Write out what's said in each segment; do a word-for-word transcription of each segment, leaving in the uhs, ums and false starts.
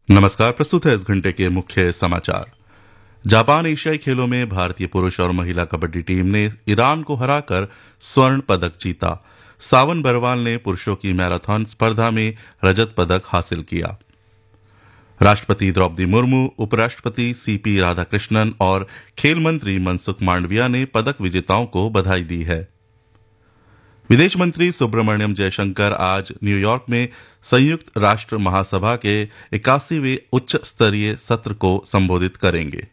नमस्कार। प्रस्तुत है इस घंटे के मुख्य समाचार। जापान एशियाई खेलों में भारतीय पुरुष और महिला कबड्डी टीम ने ईरान को हराकर स्वर्ण पदक जीता। सावन बरवाल ने पुरुषों की मैराथन स्पर्धा में रजत पदक हासिल किया। राष्ट्रपति द्रौपदी मुर्मू, उपराष्ट्रपति सीपी राधाकृष्णन और खेल मंत्री मनसुख मांडविया ने पदक विजेताओं को बधाई दी है। विदेश मंत्री सुब्रमण्यम जयशंकर आज न्यूयॉर्क में संयुक्त राष्ट्र महासभा के इक्यासीवें उच्च स्तरीय सत्र को संबोधित करेंगे।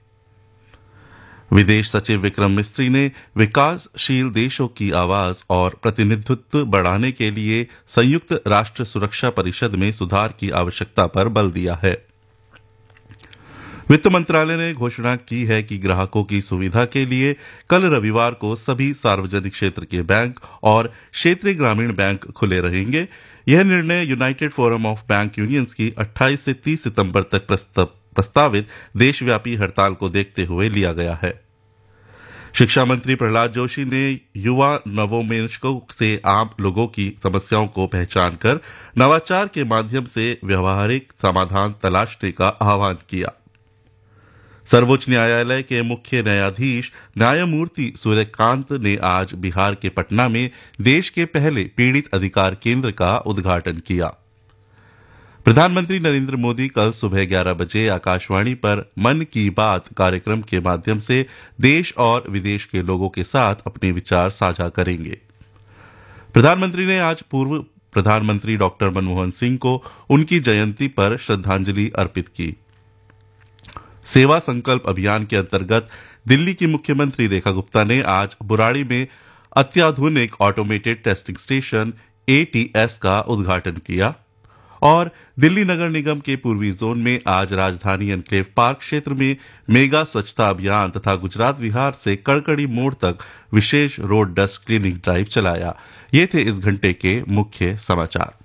विदेश सचिव विक्रम मिस्त्री ने विकासशील देशों की आवाज और प्रतिनिधित्व बढ़ाने के लिए संयुक्त राष्ट्र सुरक्षा परिषद में सुधार की आवश्यकता पर बल दिया है। वित्त मंत्रालय ने घोषणा की है कि ग्राहकों की सुविधा के लिए कल रविवार को सभी सार्वजनिक क्षेत्र के बैंक और क्षेत्रीय ग्रामीण बैंक खुले रहेंगे। यह निर्णय United forum of bank unions की अट्ठाईस से तीस सितंबर तक प्रस्तावित देशव्यापी हड़ताल को देखते हुए लिया गया है। शिक्षा मंत्री प्रहलाद जोशी ने युवा नवोन्मेषकों से आम लोगों की समस्याओं को पहचान कर नवाचार के माध्यम से व्यवहारिक समाधान तलाशने का आह्वान किया। सर्वोच्च न्यायालय के मुख्य न्यायाधीश न्यायमूर्ति सूर्यकांत ने आज बिहार के पटना में देश के पहले पीड़ित अधिकार केंद्र का उद्घाटन किया। प्रधानमंत्री नरेंद्र मोदी कल सुबह ग्यारह बजे आकाशवाणी पर मन की बात कार्यक्रम के माध्यम से देश और विदेश के लोगों के साथ अपने विचार साझा करेंगे। प्रधानमंत्री ने आज पूर्व प्रधानमंत्री डॉक्टर मनमोहन सिंह को उनकी जयंती पर श्रद्धांजलि अर्पित की। सेवा संकल्प अभियान के अंतर्गत दिल्ली की मुख्यमंत्री रेखा गुप्ता ने आज बुराड़ी में अत्याधुनिक automated testing station A T S का उद्घाटन किया और दिल्ली नगर निगम के पूर्वी जोन में आज राजधानी एनक्लेव पार्क क्षेत्र में मेगा स्वच्छता अभियान तथा गुजरात विहार से कड़कड़ी मोड़ तक विशेष रोड डस्ट क्लीनिंग ड्राइव चलाया। ये थे इस घंटे के मुख्य समाचार।